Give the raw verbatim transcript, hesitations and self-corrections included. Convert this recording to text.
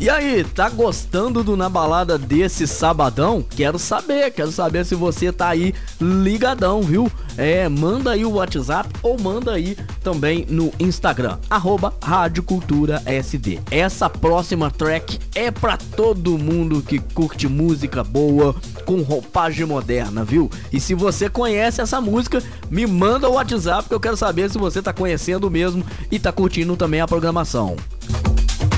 E aí, tá gostando do Na Balada desse sabadão? Quero saber, quero saber se você tá aí ligadão, viu? É, manda aí o WhatsApp ou manda aí também no Instagram, arroba Rádio Cultura S D. Essa próxima track é pra todo mundo que curte música boa, com roupagem moderna, viu? E se você conhece essa música, me manda o WhatsApp que eu quero saber se você tá conhecendo mesmo e tá curtindo também a programação.